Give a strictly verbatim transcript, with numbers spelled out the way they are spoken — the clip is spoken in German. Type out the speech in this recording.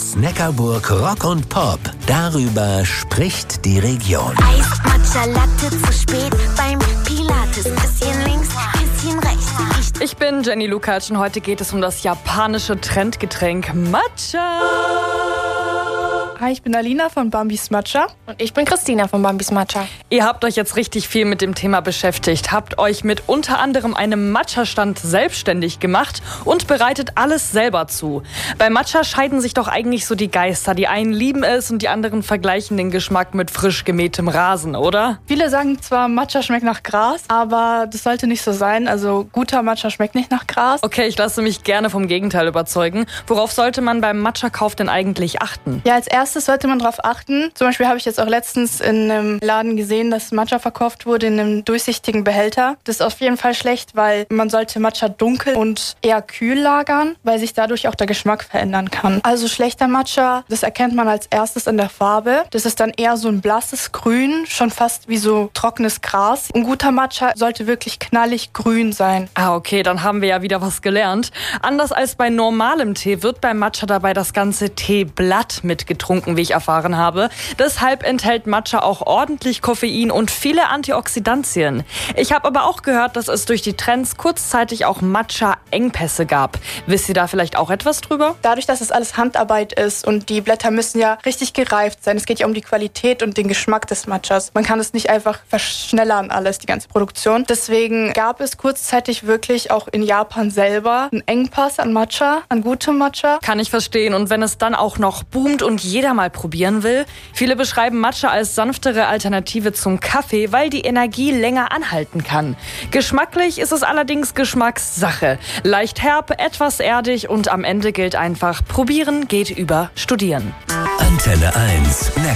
Sneckerburg Rock und Pop. Darüber spricht die Region. Eis, Matcha, Latte, zu spät beim Pilates. Bisschen links, bisschen rechts. Ich, ich bin Jenny Lukacs und heute geht es um das japanische Trendgetränk Matcha. Hi, ich bin Alina von Bambis Matcha. Und ich bin Christina von Bambis Matcha. Ihr habt euch jetzt richtig viel mit dem Thema beschäftigt, habt euch mit unter anderem einem Matcha-Stand selbstständig gemacht und bereitet alles selber zu. Bei Matcha scheiden sich doch eigentlich so die Geister. Die einen lieben es und die anderen vergleichen den Geschmack mit frisch gemähtem Rasen, oder? Viele sagen zwar, Matcha schmeckt nach Gras, aber das sollte nicht so sein. Also guter Matcha schmeckt nicht nach Gras. Okay, ich lasse mich gerne vom Gegenteil überzeugen. Worauf sollte man beim Matcha-Kauf denn eigentlich achten? Ja, als erstes sollte man darauf achten. Zum Beispiel habe ich jetzt auch letztens in einem Laden gesehen, dass Matcha verkauft wurde in einem durchsichtigen Behälter. Das ist auf jeden Fall schlecht, weil man sollte Matcha dunkel und eher kühl lagern, weil sich dadurch auch der Geschmack verändern kann. Also schlechter Matcha, das erkennt man als erstes an der Farbe. Das ist dann eher so ein blasses Grün, schon fast wie so trockenes Gras. Ein guter Matcha sollte wirklich knallig grün sein. Ah, okay, dann haben wir ja wieder was gelernt. Anders als bei normalem Tee wird beim Matcha dabei das ganze Teeblatt mitgetrunken, wie ich erfahren habe. Deshalb enthält Matcha auch ordentlich Koffein und viele Antioxidantien. Ich habe aber auch gehört, dass es durch die Trends kurzzeitig auch Matcha-Engpässe gab. Wisst ihr da vielleicht auch etwas drüber? Dadurch, dass es alles Handarbeit ist und die Blätter müssen ja richtig gereift sein. Es geht ja um die Qualität und den Geschmack des Matchas. Man kann es nicht einfach verschnellern alles, die ganze Produktion. Deswegen gab es kurzzeitig wirklich auch in Japan selber einen Engpass an Matcha, an gutem Matcha. Kann ich verstehen. Und wenn es dann auch noch boomt und jeder mal probieren will. Viele beschreiben Matcha als sanftere Alternative zum Kaffee, weil die Energie länger anhalten kann. Geschmacklich ist es allerdings Geschmackssache. Leicht herb, etwas erdig und am Ende gilt einfach, probieren geht über studieren. Antenne eins.